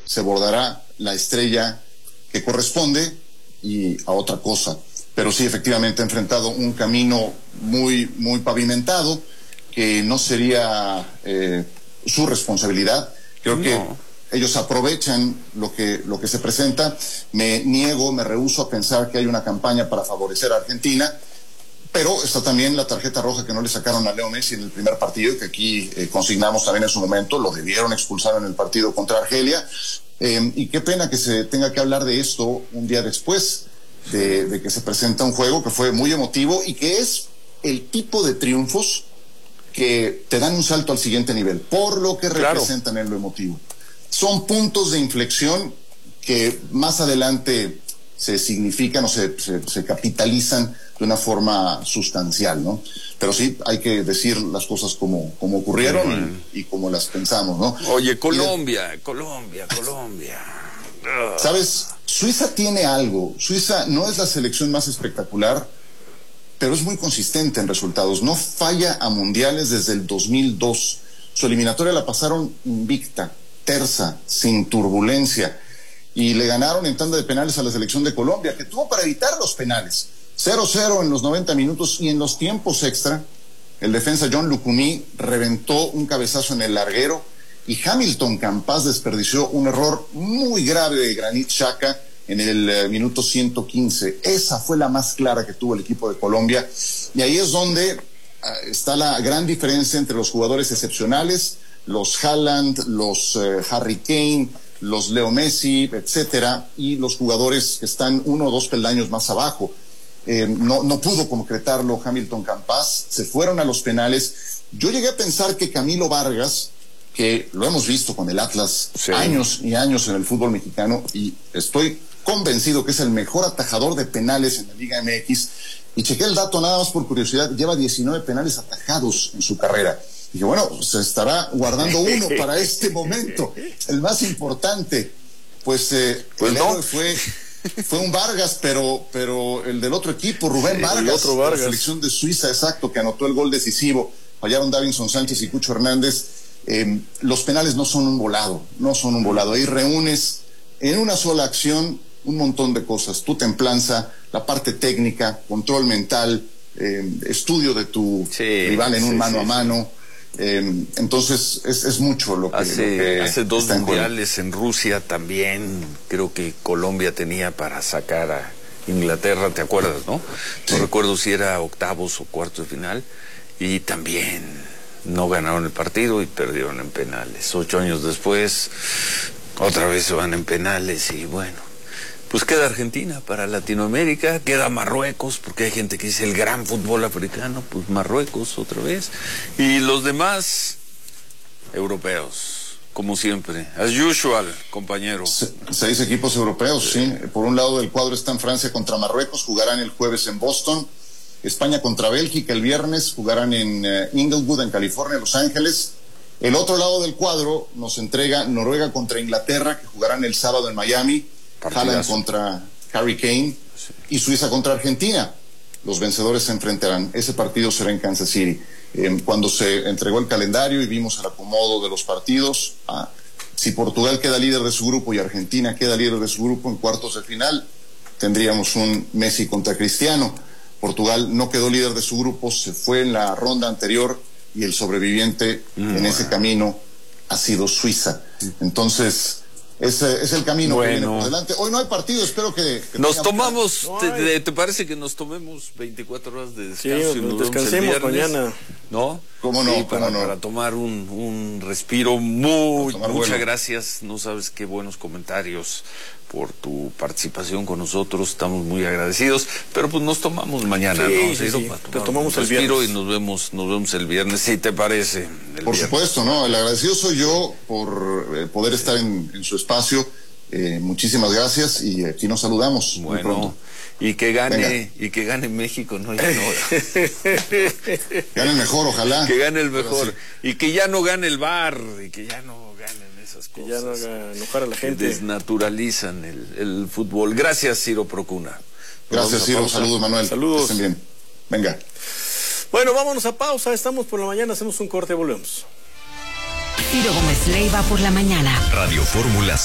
se bordará la estrella que corresponde y a otra cosa. Pero sí, efectivamente, ha enfrentado un camino muy, muy pavimentado, que no sería su responsabilidad. Creo que ellos aprovechan lo que se presenta. Me rehúso a pensar que hay una campaña para favorecer a Argentina, pero está también la tarjeta roja que no le sacaron a Leo Messi en el primer partido, y que aquí consignamos también en su momento. Lo debieron expulsar en el partido contra Argelia, y qué pena que se tenga que hablar de esto un día después de que se presenta un juego que fue muy emotivo y que es el tipo de triunfos que te dan un salto al siguiente nivel, por lo que representan en lo emotivo. Son puntos de inflexión que más adelante se significan o se capitalizan de una forma sustancial, ¿no? Pero sí, hay que decir las cosas como ocurrieron y como las pensamos, ¿no? Oye, Colombia. ¿Sabes? Suiza tiene algo. Suiza no es la selección más espectacular, pero es muy consistente en resultados. No falla a mundiales desde el 2002. Su eliminatoria la pasaron invicta, tersa, sin turbulencia, y le ganaron en tanda de penales a la selección de Colombia, que tuvo para evitar los penales. 0-0 en los 90 minutos, y en los tiempos extra, el defensa John Lucumí reventó un cabezazo en el larguero, y Hamilton Campas desperdició un error muy grave de Granit Xhaka en el minuto 115. Esa fue la más clara que tuvo el equipo de Colombia, y ahí es donde está la gran diferencia entre los jugadores excepcionales, los Haaland, los Harry Kane, los Leo Messi, etcétera, y los jugadores que están 1 o 2 peldaños más abajo. No pudo concretarlo Hamilton Campas, se fueron a los penales. Yo llegué a pensar que Camilo Vargas, que lo hemos visto con el Atlas años y años en el fútbol mexicano, y estoy convencido que es el mejor atajador de penales en la Liga MX, y chequé el dato nada más por curiosidad, lleva 19 penales atajados en su carrera. Dije, bueno, se estará guardando uno para este momento, el más importante. Pues el héroe fue un Vargas, pero el del otro equipo, Rubén Vargas, la selección de Suiza, exacto, que anotó el gol decisivo. Fallaron Davinson Sánchez y Cucho Hernández. Los penales no son un volado. Ahí reúnes en una sola acción un montón de cosas: tu templanza, la parte técnica, control mental, estudio de tu rival en un mano a mano. Entonces es mucho lo que hace 2 mundiales en Rusia también. Creo que Colombia tenía para sacar a Inglaterra, ¿te acuerdas, no? No recuerdo si era octavos o cuartos de final, y también no ganaron el partido y perdieron en penales. 8 años después otra vez se van en penales, y bueno, pues queda Argentina para Latinoamérica, queda Marruecos, porque hay gente que dice el gran fútbol africano, pues Marruecos otra vez, y los demás europeos, como siempre, as usual, compañero. 6 equipos europeos, sí. Por un lado del cuadro están Francia contra Marruecos, jugarán el jueves en Boston. España contra Bélgica el viernes, jugarán en Inglewood, en California, Los Ángeles. El otro lado del cuadro nos entrega Noruega contra Inglaterra, que jugarán el sábado en Miami. Haaland contra Harry Kane, y Suiza contra Argentina. Los vencedores se enfrentarán. Ese partido será en Kansas City. Cuando se entregó el calendario y vimos el acomodo de los partidos, si Portugal queda líder de su grupo y Argentina queda líder de su grupo en cuartos de final, tendríamos un Messi contra Cristiano. Portugal no quedó líder de su grupo, se fue en la ronda anterior, y el sobreviviente en ese camino ha sido Suiza. Entonces, ese es el camino que viene por delante. Hoy no hay partido, espero que nos tomamos, ¿te parece que nos tomemos 24 horas de descanso? Sí, nos descansemos mañana. ¿No? ¿Cómo no? Sí, para tomar un respiro. Muchas gracias. No sabes qué buenos comentarios por tu participación con nosotros. Estamos muy agradecidos. Pero pues nos tomamos mañana, ¿no? Te tomamos el viernes. Y nos vemos el viernes, si te parece. Por supuesto, ¿no? El agradecido soy yo por poder estar en su espacio. Muchísimas gracias, y aquí nos saludamos. Bueno, muy pronto. Y que gane México, ¿no? Gane el mejor, ojalá. Que gane el mejor. Sí. Y que ya no gane el VAR, y que ya no ganen esas cosas. Que ya no haga enojar a la gente. Que desnaturalizan el fútbol. Gracias, Ciro Procuna. Gracias, Ciro. Saludos, Manuel. Saludos. Estén bien. Venga. Bueno, vámonos a pausa. Estamos por la mañana, hacemos un corte, volvemos. Ciro Gómez Leiva por la mañana. Radio Fórmula